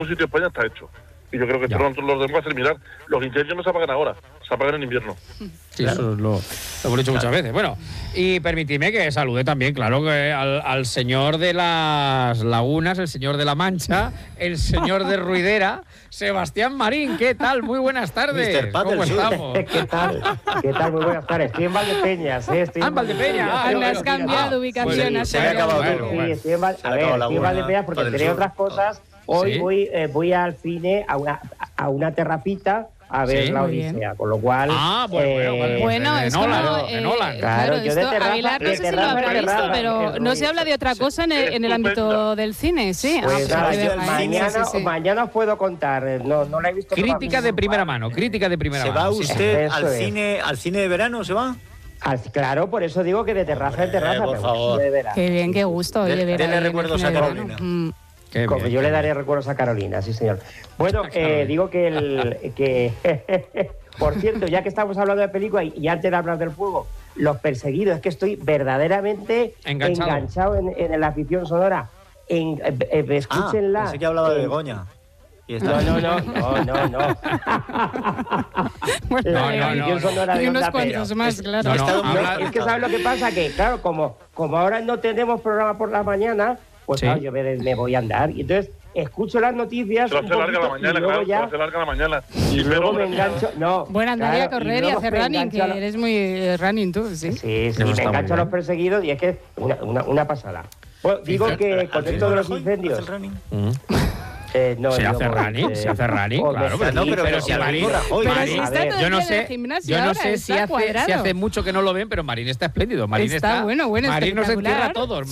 sitio de España está hecho. Y yo creo que pronto los demás terminar. Los incendios no se apagan ahora, se apagan en invierno. Sí, claro. Eso lo hemos dicho muchas veces. Bueno, y permitidme que salude también, claro, que al señor de las lagunas, el señor de la Mancha, el señor de Ruidera, Sebastián Marín. ¿Qué tal? Muy buenas tardes. ¿Cómo estamos? ¿Qué tal? ¿Qué tal? Muy buenas tardes. Estoy en Valdepeñas, Estoy en Valdepeñas. Me has cambiado ubicación. Se me ha acabado todo. Sí, estoy en Valdepeñas porque entre otras cosas, hoy voy al cine a una terrapita a ver la Odisea, con lo cual... bueno, es Nolan. Claro, esto, Aguilar, no sé si lo habrá visto, pero no se habla de otra cosa en el ámbito del cine, ¿sí? Pues mañana os puedo contar, no la he visto. Crítica de primera mano. ¿Se va usted al cine de verano, se va? Claro, por eso digo que de terraza en terraza. Por favor. Qué bien, qué gusto. Denle recuerdos a Carolina. Como yo le daré recuerdos a Carolina, sí señor. Bueno, digo que por cierto, ya que estamos hablando de película y antes de hablar del fuego, Los Perseguidos, es que estoy verdaderamente enganchado en la afición sonora. Escúchenla. Pensé que hablaba de Begoña. No. La afición sonora de y unos Onda cuantos Cero. más, claro. Es que ¿sabes lo que pasa? Que claro, como ahora no tenemos programa por la mañana, pues claro, yo me voy a andar. Y entonces escucho las noticias. Se hace larga la mañana, claro. Se hace larga la mañana. Y luego me engancho. Bueno, andaría a correr y hacer running, que eres muy running tú, ¿sí? Sí, me engancho a Los Perseguidos y es que una pasada. Bueno, digo que con esto de los incendios. Se hace running, claro. Pero si Marín, yo no sé si hace mucho que no lo ven, pero Marín está espléndido. Marín está bueno, Marín nos entierra a todos.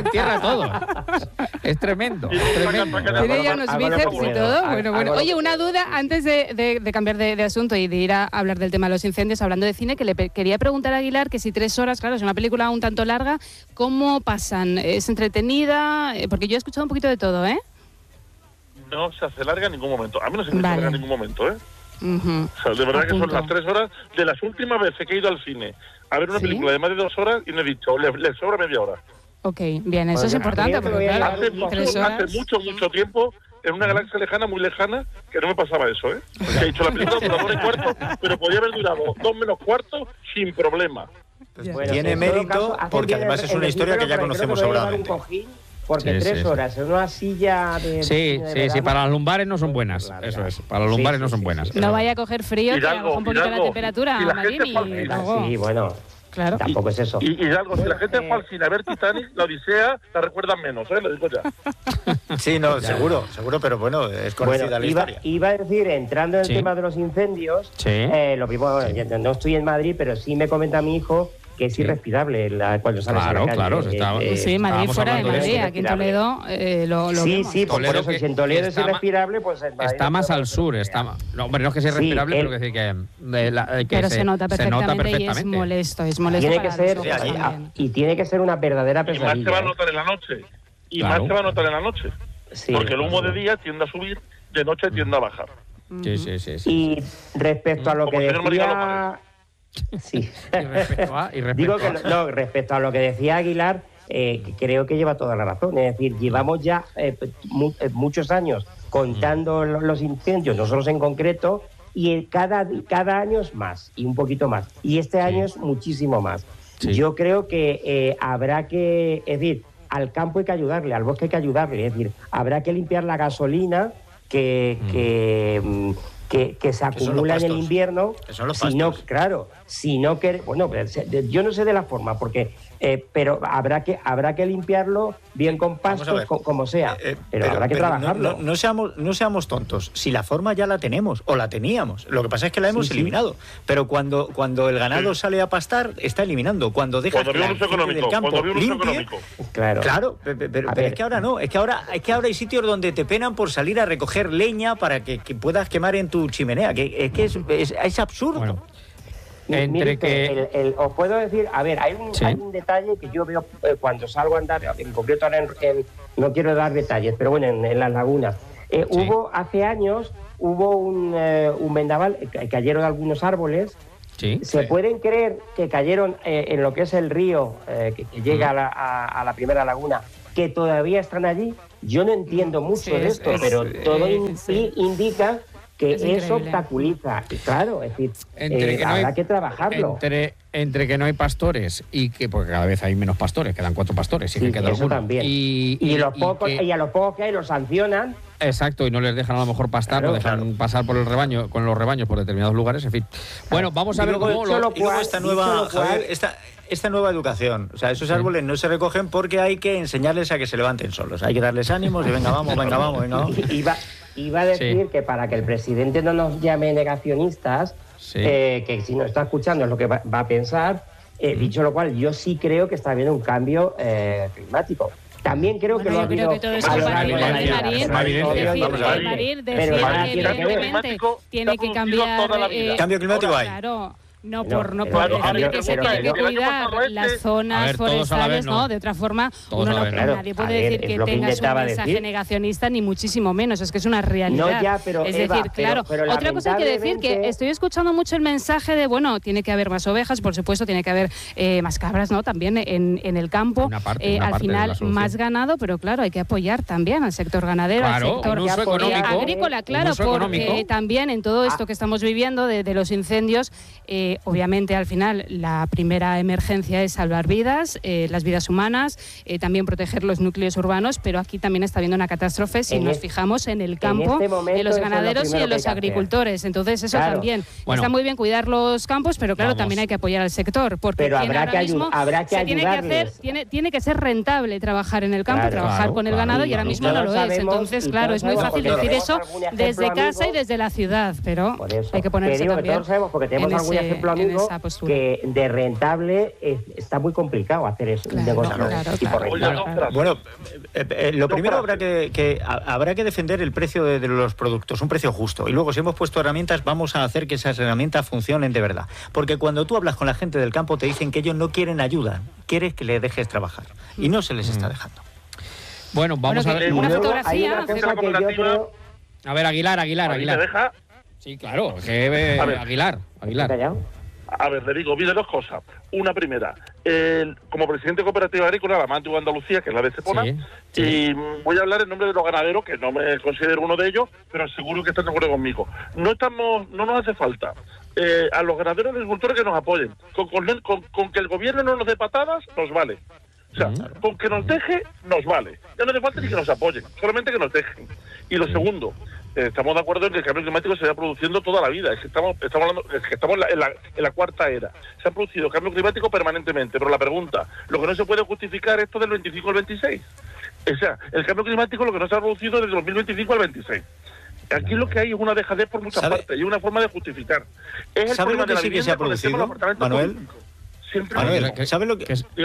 Es tremendo. Tiene ya unos bíceps y todo. Bueno. Oye, una duda antes de cambiar de asunto y de ir a hablar del tema de los incendios, hablando de cine, que le quería preguntar a Aguilar que si 3 horas, claro, es una película un tanto larga, ¿cómo pasan? ¿Es entretenida? Porque yo he escuchado un poquito de todo, ¿eh? No se hace larga en ningún momento. A mí no se me hace larga en ningún momento, ¿eh? Uh-huh. O sea, de verdad que son las 3 horas de las últimas veces que he ido al cine a ver una película de más de 2 horas y me he dicho, le sobra media hora. Ok, bien, eso es importante. Porque, claro, hace mucho tiempo, en una galaxia lejana, muy lejana, que no me pasaba eso, ¿eh? He dicho, la película dura 2 horas y cuarto, pero podía haber durado 2 menos cuarto sin problema. Pues tiene mérito, porque además es una historia que ya conocemos sobradamente. Porque 3 horas en una silla de... Sí, para las lumbares no son buenas. Eso es, para las lumbares no son buenas. No vaya a coger frío, que baja un poquito la temperatura, Marín, y luego... Sí, bueno, claro. Tampoco es eso. Y algo, si la gente fue al cine a ver Titanic, la Odisea la recuerdan menos, lo digo ya. Sí, no, seguro, pero bueno, es conocida la historia. Iba a decir, entrando en el tema de los incendios, lo mismo, no estoy en Madrid, pero sí me comenta mi hijo que es irrespirable cuando sales a la calle. Claro. Sí, Madrid fuera de Madrid, aquí en Toledo lo vemos. Sí, por eso si en Toledo es irrespirable, pues en Madrid está más al sur, no, hombre, no es que sea irrespirable, pero que decir que pero se nota perfectamente y es molesto tiene que ser, y tiene que ser una verdadera pesadilla. Y más se va a notar en la noche. Sí, porque el humo de día tiende a subir, de noche tiende a bajar. Sí. Y respecto a lo que decía... Sí. Respecto a lo que decía Aguilar, creo que lleva toda la razón. Es decir, llevamos ya muchos años contando los incendios, nosotros en concreto, y cada año es más, y un poquito más. Y este año es muchísimo más. Sí. Yo creo que habrá que, es decir, al campo hay que ayudarle, al bosque hay que ayudarle. Es decir, habrá que limpiar la gasolina que se acumula en el invierno, yo no sé de la forma, porque pero habrá que limpiarlo bien con pastos, como sea, pero habrá que trabajarlo. No seamos tontos, si la forma ya la tenemos, o la teníamos, lo que pasa es que la hemos eliminado, pero cuando el ganado sale a pastar, está eliminando, cuando deja que la gente del campo limpie, claro, pero es que ahora no, es que ahora hay sitios donde te penan por salir a recoger leña para que puedas quemar en tu chimenea, que es absurdo. Bueno. Os puedo decir, a ver, hay un detalle que yo veo cuando salgo a andar, en concreto ahora no quiero dar detalles, pero bueno, en las lagunas. Hace años hubo un vendaval, cayeron algunos árboles. ¿Se pueden creer que cayeron en lo que es el río que llega a la primera laguna, que todavía están allí? Yo no entiendo mucho de esto, pero todo indica que eso obstaculiza. Claro, es decir, habrá que trabajarlo. Entre que no hay pastores y que, porque cada vez hay menos pastores, quedan 4 pastores, y que queda eso alguno. También. Y a los pocos que hay los sancionan. Exacto, y no les dejan a lo mejor pastar, no dejan pasar por el rebaño, con los rebaños por determinados lugares, en fin. Bueno, vamos a ver cómo esta nueva educación. O sea, esos árboles no se recogen porque hay que enseñarles a que se levanten solos. Hay que darles ánimos y venga, vamos. Iba a decir que para que el presidente no nos llame negacionistas, que si nos está escuchando es lo que va a pensar, dicho lo cual, yo sí creo que está habiendo un cambio climático. También creo que lo ha habido... Yo creo que todo eso es Marín, tiene que cambiar... ¿Cambio climático hay? Claro. No por decir que se tiene que cuidar las zonas forestales, ¿no? De otra forma, nadie puede decir que tengas un mensaje negacionista, ni muchísimo menos. Es que es una realidad. Es decir, claro. Otra cosa hay que decir, que estoy escuchando mucho el mensaje de, bueno, tiene que haber más ovejas, por supuesto, tiene que haber más cabras, ¿no? También en el campo. Al final, más ganado, pero claro, hay que apoyar también al sector ganadero, al sector agrícola, claro, porque también en todo esto que estamos viviendo de los incendios, obviamente al final la primera emergencia es salvar vidas, las vidas humanas, también proteger los núcleos urbanos, pero aquí también está habiendo una catástrofe si nos fijamos en el campo, en los ganaderos y en los agricultores. Entonces eso también. Está muy bien cuidar los campos, pero claro, también hay que apoyar al sector, porque pero habrá que ayudarles. Tiene que ser rentable trabajar en el campo, trabajar con el ganado, y ahora mismo no lo es. Entonces, claro, es muy fácil decir eso desde casa y desde la ciudad, pero hay que ponerse también todos sabemos, porque tenemos algún ejemplo amigo que de rentable está muy complicado hacer eso. Bueno, lo primero habrá que defender el precio de los productos, un precio justo, y luego si hemos puesto herramientas vamos a hacer que esas herramientas funcionen de verdad, porque cuando tú hablas con la gente del campo te dicen que ellos no quieren ayuda, quieres que les dejes trabajar y no se les está dejando. Bueno, vamos a ver una fotografía. A ver, Aguilar. ¿Me deja? Sí, claro, Aguilar. A ver, le digo, vi 2 cosas. Una primera, como presidente de Cooperativa Agrícola, la más antigua Andalucía, que es la de Cepona, y voy a hablar en nombre de los ganaderos, que no me considero uno de ellos, pero seguro que están de acuerdo conmigo. No nos hace falta a los ganaderos y agricultores que nos apoyen. Con que el gobierno no nos dé patadas, nos vale. O sea, con que nos deje, nos vale. Ya no hace falta ni que nos apoyen, solamente que nos dejen. Y lo segundo, estamos de acuerdo en que el cambio climático se va produciendo toda la vida. Es que estamos hablando, estamos en la cuarta era. Se ha producido cambio climático permanentemente, pero la pregunta, lo que no se puede justificar es esto del 25 al 26. O sea, el cambio climático lo que no se ha producido desde el 2025 al 26. Aquí lo que hay es una dejadez por muchas partes y una forma de justificar. Es el problema de la vivienda, se ha producido, Manuel? Manuel, ¿sabe lo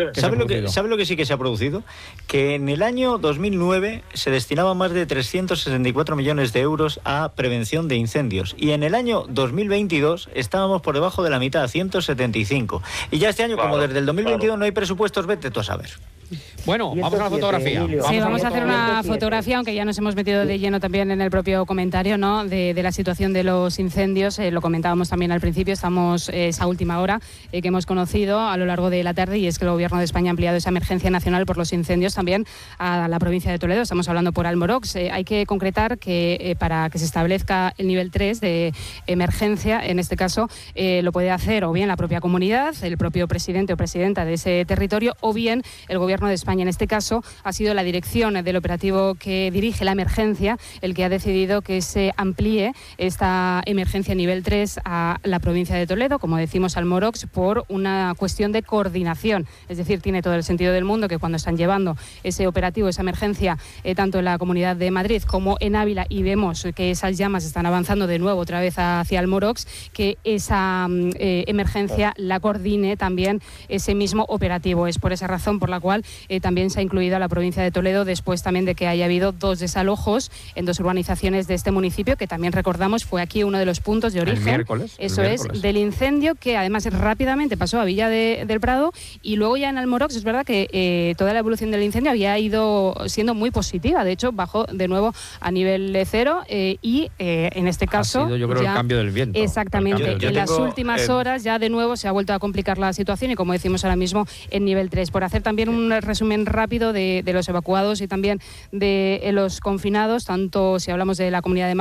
que sí que se ha producido? Que en el año 2009 se destinaban más de 364 millones de euros a prevención de incendios y en el año 2022 estábamos por debajo de la mitad, 175. Y ya este año, como desde el 2022 no hay presupuestos, vete tú a saber. Bueno, vamos a la fotografía. Vamos a hacer una fotografía, aunque ya nos hemos metido de lleno también en el propio comentario, ¿no? de la situación de los incendios. Lo comentábamos también al principio, estamos esa última hora que hemos conocido a lo largo de la tarde, y es que el Gobierno de España ha ampliado esa emergencia nacional por los incendios también a la provincia de Toledo. Estamos hablando por Almorox. Hay que concretar que para que se establezca el nivel 3 de emergencia, en este caso, lo puede hacer o bien la propia comunidad, el propio presidente o presidenta de ese territorio, o bien el Gobierno de España. En este caso ha sido la dirección del operativo que dirige la emergencia el que ha decidido que se amplíe esta emergencia nivel 3 a la provincia de Toledo, como decimos Almorox, por una cuestión de coordinación. Es decir, tiene todo el sentido del mundo que cuando están llevando ese operativo, esa emergencia, tanto en la Comunidad de Madrid como en Ávila, y vemos que esas llamas están avanzando de nuevo otra vez hacia Almorox, que esa emergencia la coordine también ese mismo operativo. Es por esa razón por la cual también se ha incluido a la provincia de Toledo, después también de que haya habido 2 desalojos en 2 urbanizaciones de este municipio, que también recordamos fue aquí uno de los puntos de origen. Eso es, del incendio, que además rápidamente pasó a Villa del Prado, y luego ya en Almorox es verdad que toda la evolución del incendio había ido siendo muy positiva. De hecho, bajó de nuevo a nivel 0 y en este caso... Ha sido, yo creo, el cambio del viento. Exactamente. En las últimas horas ya de nuevo se ha vuelto a complicar la situación y, como decimos ahora mismo, en nivel 3. Por hacer también un resumen rápido de los evacuados y también de los confinados, tanto si hablamos de la Comunidad de